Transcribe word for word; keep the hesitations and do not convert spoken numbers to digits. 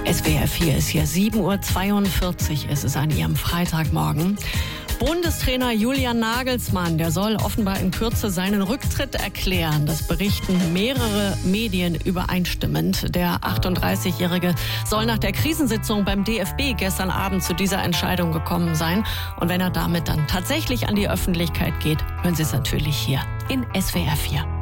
S W R vier ist hier, sieben Uhr zweiundvierzig ist es an Ihrem Freitagmorgen. Bundestrainer Julian Nagelsmann, der soll offenbar in Kürze seinen Rücktritt erklären. Das berichten mehrere Medien übereinstimmend. Der achtunddreißigjährige soll nach der Krisensitzung beim D F B gestern Abend zu dieser Entscheidung gekommen sein. Und wenn er damit dann tatsächlich an die Öffentlichkeit geht, hören Sie es natürlich hier in S W R vier.